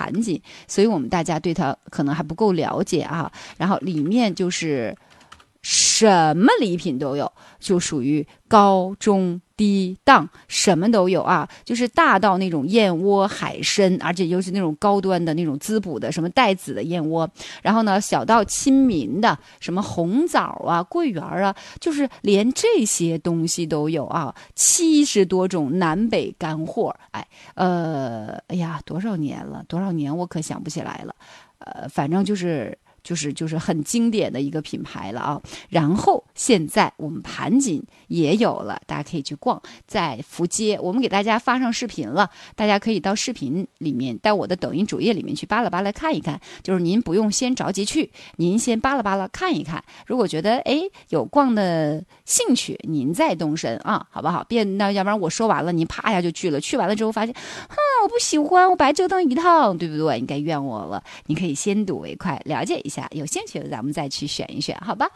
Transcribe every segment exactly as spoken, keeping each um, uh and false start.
盘锦，所以我们大家对它可能还不够了解啊。然后里面就是什么礼品都有，就属于高中低档，什么都有啊，就是大到那种燕窝海参，而且又是那种高端的那种滋补的什么带子的燕窝，然后呢小到亲民的什么红枣啊桂圆啊，就是连这些东西都有啊，七十多种南北干货。哎呃哎呀多少年了多少年我可想不起来了，呃反正就是就是就是很经典的一个品牌了啊。然后现在我们盘锦也有了，大家可以去逛，在福街，我们给大家发上视频了，大家可以到视频里面，到我的抖音主页里面去扒拉扒拉看一看，就是您不用先着急去，您先扒拉扒拉看一看，如果觉得哎有逛的兴趣，您再动身啊，好不好？别那要不然我说完了，您啪一下就去了，去完了之后发现，哼，我不喜欢，我白折腾一趟，对不对？你该怨我了。你可以先睹为快，了解一下，有兴趣的咱们再去选一选，好吧？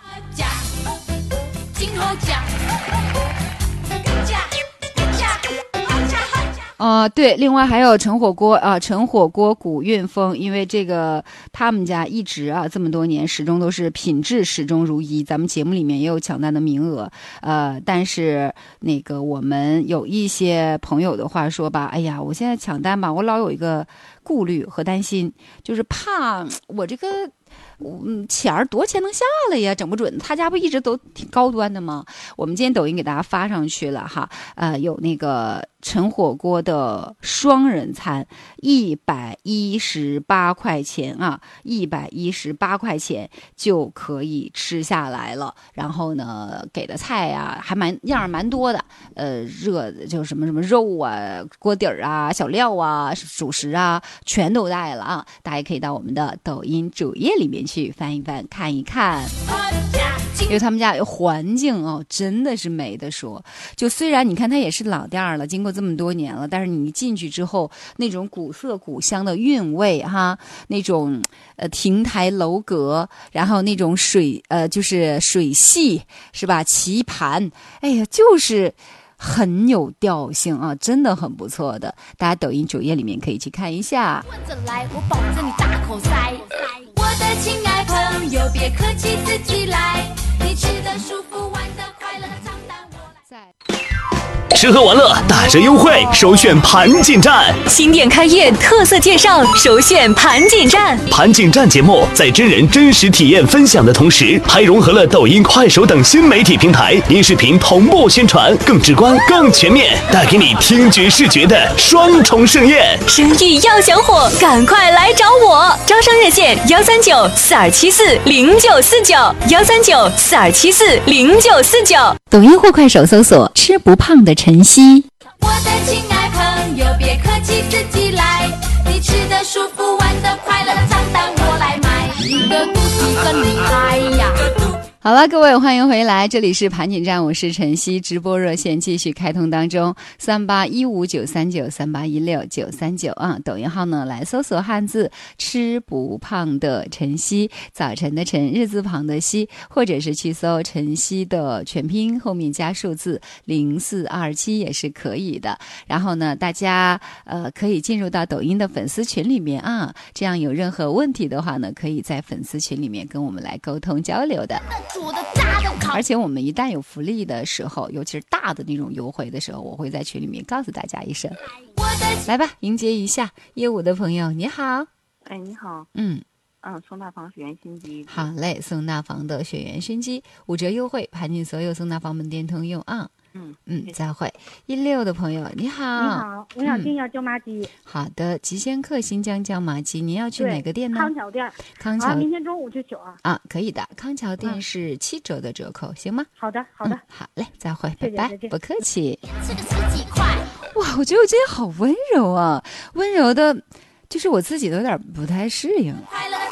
啊、呃，对，另外还有陈火锅啊，陈火锅古韵风，因为这个他们家一直啊这么多年始终都是品质始终如一，咱们节目里面也有抢单的名额，呃，但是那个我们有一些朋友的话说吧，哎呀，我现在抢单吧，我老有一个顾虑和担心，就是怕我这个。嗯，钱儿多钱能下来呀？整不准，他家不一直都挺高端的吗？我们今天抖音给大家发上去了哈，呃，有那个陈火锅的双人餐，一百一十八块钱啊，一百一十八块钱就可以吃下来了。然后呢，给的菜啊还蛮样儿蛮多的，呃，热的就什么什么肉啊、锅底儿啊、小料啊、主食啊，全都带了啊。大家可以到我们的抖音主页里面去翻一翻看一看，因为他们家有环境哦，真的是没得说。就虽然你看它也是老店了，经过这么多年了，但是你一进去之后，那种古色古香的韵味哈，那种呃亭台楼阁，然后那种水呃就是水系是吧？棋盘，哎呀，就是很有调性啊，真的很不错的。大家抖音主页里面可以去看一下。 混着来，我保证你大口塞。我的亲爱朋友，别客气，自己来。你吃的舒服，玩的快乐，账单我来。 吃喝玩乐打折优惠，首选盘锦站。 新店开业特色介绍，首选盘锦站。 盘锦站节目在真人真实体验分享的同时，还融合了抖音、快手等新媒体平台音视频同步宣传，更直观、更全面，带给你听觉视觉的双重盛宴。 生意要想火，赶快来找我！招商热线：幺三九四二七四零九四九，幺三九四二七四零九四九。 抖音或快手搜索“吃不胖的晨曦”。 我的亲爱朋友，别客气，自己来。你吃的舒服，玩的快乐，账单我来买。你的肚子真厉害呀！ 好了，各位欢迎回来，这里是盘锦站，我是晨曦，直播热线继续开通当中，三八一五九三九三八一六九三九啊，抖音号呢来搜索汉字吃不胖的晨曦，早晨的晨，日字旁的曦，或者是去搜晨曦的全拼后面加数字零四二七也是可以的。然后呢，大家呃可以进入到抖音的粉丝群里面啊，这样有任何问题的话呢，可以在粉丝群里面跟我们来沟通交流的。而且我们一旦有福利的时候，尤其是大的那种优惠的时候，我会在群里面告诉大家一声。来吧，迎接一下业务的朋友，你好。 哎，你好。 嗯嗯，送大房雪原熏鸡。 好嘞，送大房的雪原熏鸡五折优惠，盘进所有送大房门店通用啊。 嗯嗯，再会。一六的朋友，你好。 你好，我想订要椒麻鸡。 嗯、好的，吉先客新疆椒麻鸡，您要去哪个店呢？ 康桥店。 康桥。 啊，明天中午去取啊。 啊，可以的，康桥店是七折的折扣，嗯、行吗？ 好的，好的、嗯。 好嘞，再会，拜拜，不客气。 吃个十几块。 哇，我觉得我今天好温柔啊，温柔的，就是我自己都有点不太适应。